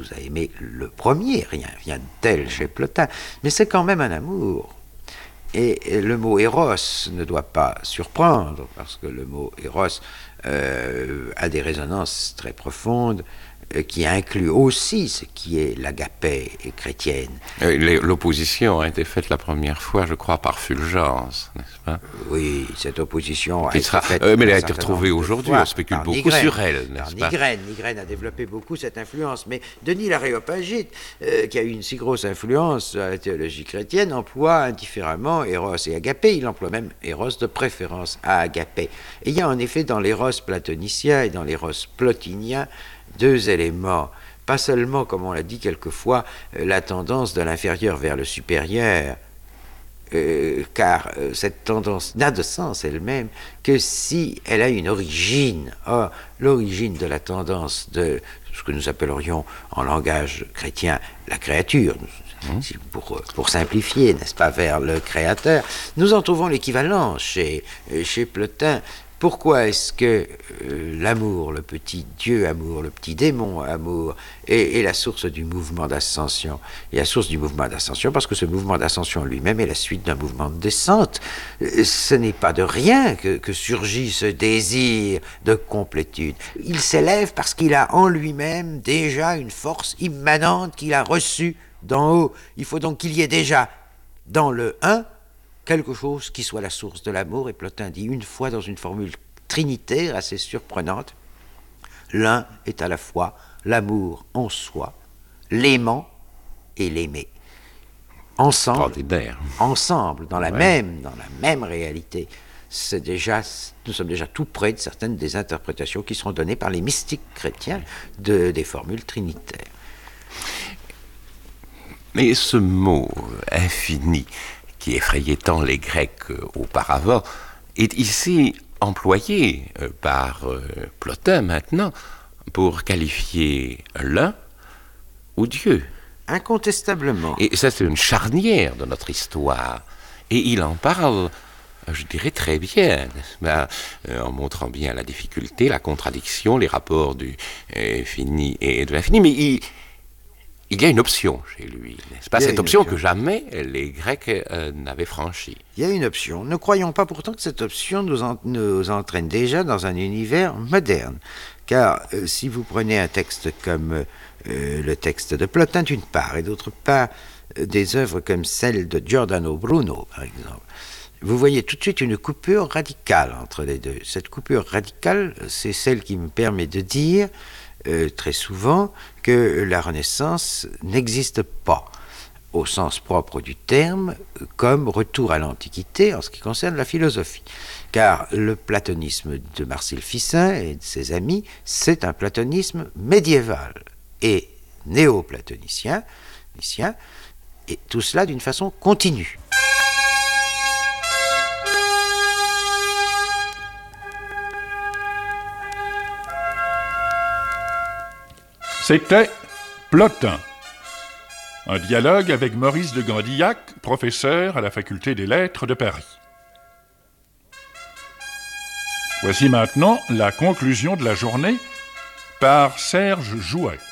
nous a aimé le premier, rien de tel chez Plotin, mais c'est quand même un amour. Et le mot Eros ne doit pas surprendre, parce que le mot Eros a des résonances très profondes, qui inclut aussi ce qui est l'agapé chrétienne. L'opposition a été faite la première fois, je crois, par Fulgence, n'est-ce pas? Oui, cette opposition a été faite... mais elle a été retrouvée aujourd'hui, on spécule beaucoup Nigrène, sur elle, n'est-ce pas? Nigrène a développé beaucoup cette influence, mais Denis l'Aréopagite, qui a eu une si grosse influence sur la théologie chrétienne, emploie indifféremment Eros et Agapé. Il emploie même Eros de préférence à Agapé. Et il y a en effet dans l'Eros platonicien et dans l'Eros plotinien deux éléments, pas seulement, comme on l'a dit quelquefois, la tendance de l'inférieur vers le supérieur, car cette tendance n'a de sens elle-même que si elle a une origine. Or, l'origine de la tendance de ce que nous appellerions en langage chrétien la créature, pour simplifier, n'est-ce pas, vers le créateur, nous en trouvons l'équivalent chez Plotin. Pourquoi est-ce que l'amour, le petit Dieu amour, le petit démon amour, est la source du mouvement d'ascension? Et la source du mouvement d'ascension, parce que ce mouvement d'ascension lui-même est la suite d'un mouvement de descente. Ce n'est pas de rien que surgit ce désir de complétude. Il s'élève parce qu'il a en lui-même déjà une force immanente qu'il a reçue d'en haut. Il faut donc qu'il y ait déjà dans le un quelque chose qui soit la source de l'amour, et Plotin dit une fois dans une formule trinitaire assez surprenante, l'un est à la fois l'amour en soi, l'aimant et l'aimer. Ensemble, dans la même réalité. Nous sommes déjà tout près de certaines des interprétations qui seront données par les mystiques chrétiens des formules trinitaires. Mais ce mot infini, qui effrayait tant les Grecs auparavant, est ici employé par Plotin maintenant pour qualifier l'un ou Dieu. Incontestablement. Et ça, c'est une charnière de notre histoire. Et il en parle, je dirais, très bien, n'est-ce pas, en montrant bien la difficulté, la contradiction, les rapports du fini et de l'infini. Mais il y a une option chez lui, n'est-ce pas? Cette option que jamais les Grecs n'avaient franchie. Il y a une option. Ne croyons pas pourtant que cette option nous entraîne déjà dans un univers moderne. Car si vous prenez un texte comme le texte de Plotin d'une part, et d'autre part des œuvres comme celle de Giordano Bruno, par exemple, vous voyez tout de suite une coupure radicale entre les deux. Cette coupure radicale, c'est celle qui me permet de dire très souvent que la Renaissance n'existe pas au sens propre du terme comme retour à l'Antiquité en ce qui concerne la philosophie. Car le platonisme de Marcille Ficin et de ses amis, c'est un platonisme médiéval et néo-platonicien, et tout cela d'une façon continue. C'était Plotin, un dialogue avec Maurice de Gandillac, professeur à la Faculté des Lettres de Paris. Voici maintenant la conclusion de la journée par Serge Jouet.